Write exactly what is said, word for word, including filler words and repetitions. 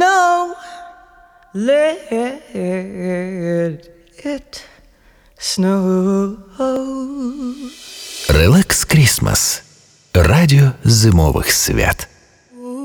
snow. Let it snow. Релакс Крісмас. Радіо зимових свят.